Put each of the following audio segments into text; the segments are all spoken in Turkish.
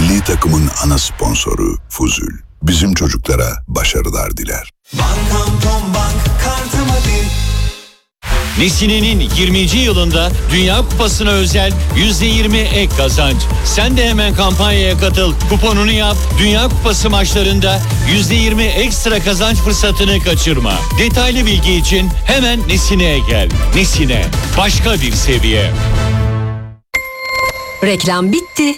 Milli takımın ana sponsoru Fuzul. Bizim çocuklara başarılar diler. Bankam Tom Bank kartımı bil. Nesine'nin 20. yılında Dünya Kupası'na özel %20 ek kazanç. Sen de hemen kampanyaya katıl. Kuponunu yap. Dünya Kupası maçlarında %20 ekstra kazanç fırsatını kaçırma. Detaylı bilgi için hemen Nesine'ye gel. Nesine, başka bir seviye. Reklam bitti.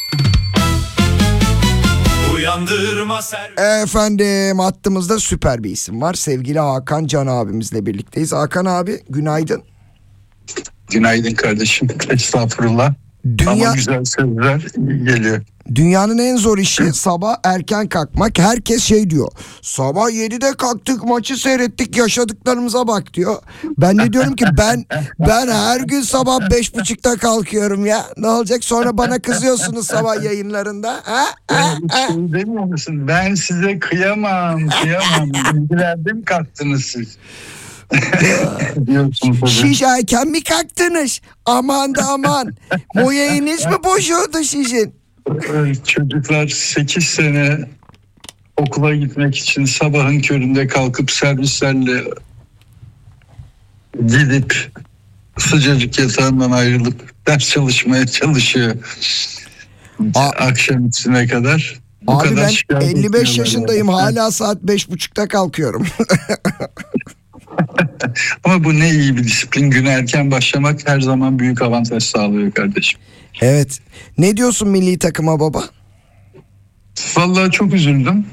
Uyandırma ser. Efendim, hattımızda süper bir isim var. Sevgili Hakan Can abimizle birlikteyiz. Hakan abi, günaydın. Günaydın kardeşim. Estağfurullah. Ama güzel sözler geliyor. Dünyanın en zor işi sabah erken kalkmak. Herkes şey diyor. Sabah 7'de kalktık, maçı seyrettik, yaşadıklarımıza bak diyor. Ben de diyorum ki ben her gün sabah 5.30'da kalkıyorum ya. Ne olacak, sonra bana kızıyorsunuz sabah yayınlarında. Şey demiyor musun? Ben size kıyamam. İlgilendim, kalktınız siz. Şiş erken mi kalktınız? Aman da aman. Moyayınız mı boşuldu sizin? Çocuklar 8 sene okula gitmek için sabahın köründe kalkıp servislerle gidip sıcacık yatağından ayrılıp ders çalışmaya çalışıyor. Akşam üstüne kadar. Abi ben 55 yaşındayım, hala saat 5.30'da kalkıyorum. Ama bu ne iyi bir disiplin. Güne erken başlamak her zaman büyük avantaj sağlıyor kardeşim. Evet. Ne diyorsun milli takıma baba? Vallahi çok üzüldüm.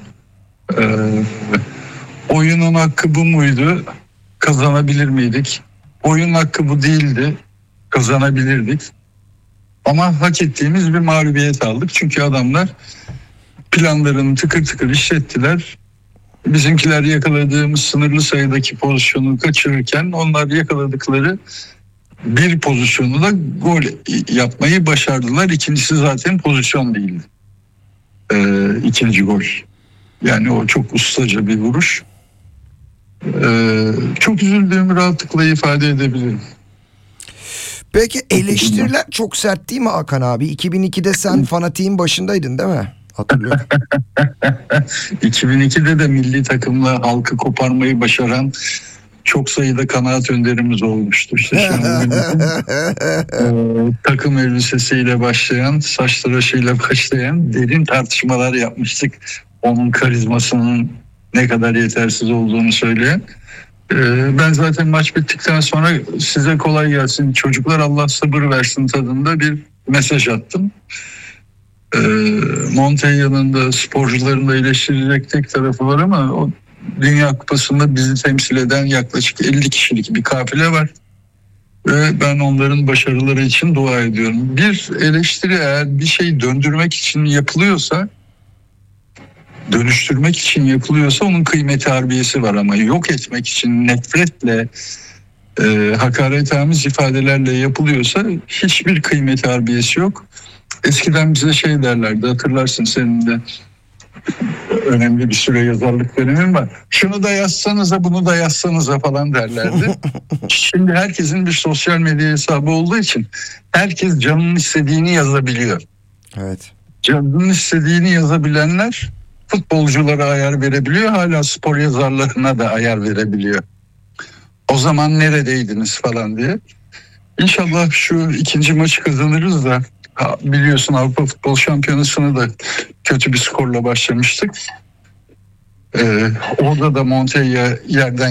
Oyunun hakkı bu muydu? Kazanabilir miydik? Oyunun hakkı bu değildi. Kazanabilirdik. Ama hak ettiğimiz bir mağlubiyet aldık. Çünkü adamlar planlarını tıkır tıkır işlettiler. Bizimkiler yakaladığımız sınırlı sayıdaki pozisyonu kaçırırken onlar yakaladıkları bir pozisyonu da gol yapmayı başardılar. İkincisi zaten pozisyon değildi. İkinci gol. Yani o çok ustaca bir vuruş. Çok üzüldüğümü rahatlıkla ifade edebilirim. Peki eleştiriler çok sert değil mi Hakan abi? 2002'de sen fanatiğin başındaydın değil mi? Hatırlıyorum. 2002'de de milli takımla halkı koparmayı başaran çok sayıda kanaat önderimiz olmuştu. İşte takım elbisesiyle başlayan, saç tıraşıyla başlayan derin tartışmalar yapmıştık. Onun karizmasının ne kadar yetersiz olduğunu söyleyen. Ben zaten maç bittikten sonra size kolay gelsin çocuklar, Allah sabır versin tadında bir mesaj attım. Montella'nın da sporcuların da eleştirilecek tek tarafı var ama o Dünya Kupası'nda bizi temsil eden yaklaşık 50 kişilik bir kafile var. Ve ben onların başarıları için dua ediyorum. Bir eleştiri eğer bir şeyi döndürmek için yapılıyorsa, dönüştürmek için yapılıyorsa onun kıymeti harbiyesi var, ama yok etmek için nefretle, hakaretamiz ifadelerle yapılıyorsa hiçbir kıymeti harbiyesi yok. Eskiden bize şey derlerdi, hatırlarsın senin de önemli bir süre yazarlık dönemin var. Şunu da yazsanıza, bunu da yazsanıza falan derlerdi. Şimdi herkesin bir sosyal medya hesabı olduğu için herkes canının istediğini yazabiliyor. Evet. Canının istediğini yazabilenler futbolculara ayar verebiliyor, hala spor yazarlarına da ayar verebiliyor. O zaman neredeydiniz falan diye. İnşallah şu ikinci maçı kazanırız da, biliyorsun Avrupa Futbol Şampiyonası'nı da kötü bir skorla başlamıştık. Orada da Montella yerden